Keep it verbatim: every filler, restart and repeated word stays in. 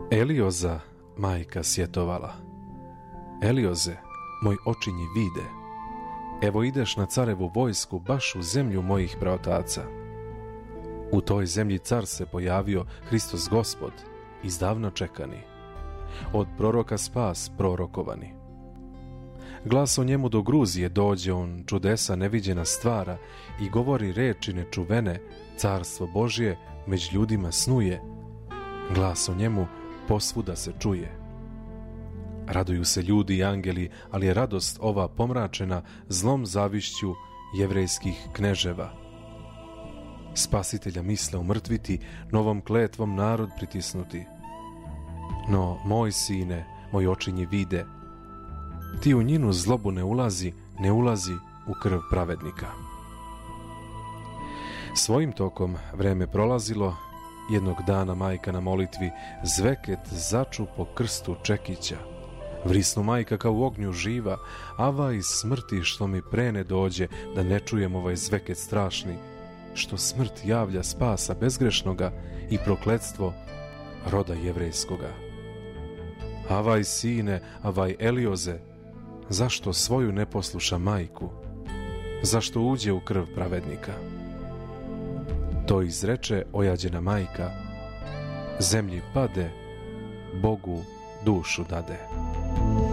Elioza, majka sjetovala. Elioze, moj očinji vide, evo ideš na carevu vojsku baš u zemlju mojih praotaca. U toj zemlji car se pojavio, Hristos Gospod, izdavna čekani, od proroka spas prorokovani. Glas o njemu do Gruzije dođe, on čudesa neviđena stvara i govori reči nečuvene, carstvo Božje među ljudima snuje. Glas o njemu posvuda se čuje. Raduju se ljudi i angeli, ali je radost ova pomračena zlom zavišću jevrejskih kneževa. Spasitelja misle umrtviti, novom kletvom narod pritisnuti. No, moj sine, moj očinji vide, ti u njinu zlobu ne ulazi, ne ulazi u krv pravednika. Svojim tokom vreme prolazilo, jednog dana majka na molitvi zveket začu po krstu čekića. Vrisnu majka kao u ognju živa, ava iz smrti što mi pre ne dođe, da ne čujem ovaj zveket strašni, što smrt javlja spasa bezgrešnoga i prokletstvo roda jevrejskoga. Avaj sine, avaj Elioze, zašto svoju ne posluša majku? Zašto uđe u krv pravednika? To izreče ojađena majka, zemlji pade, Bogu dušu dade.